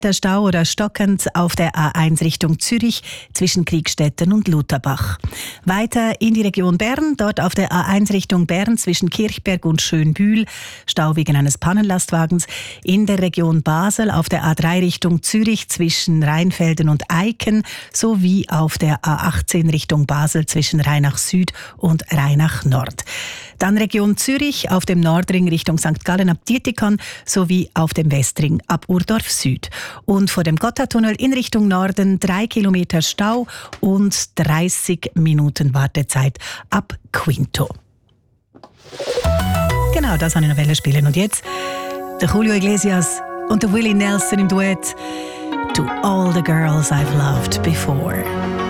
Der Stau oder stockend auf der A1 Richtung Zürich zwischen Kriegstetten und Lutherbach. Weiter in die Region Bern, dort auf der A1 Richtung Bern zwischen Kirchberg und Schönbühl, Stau wegen eines Pannenlastwagens. In der Region Basel auf der A3 Richtung Zürich zwischen Rheinfelden und Eiken sowie auf der A18 Richtung Basel zwischen Rheinach Süd und Rheinach Nord. Dann Region Zürich auf dem Nordring Richtung St. Gallen ab Dietikon sowie auf dem Westring ab Urdorf Süd. Und vor dem Gotthardtunnel in Richtung Norden 3 Kilometer Stau und 30 Minuten Wartezeit ab Quinto. Genau, das habe ich noch spielen. Und jetzt der Julio Iglesias und der Willie Nelson im Duett To All the Girls I've Loved Before.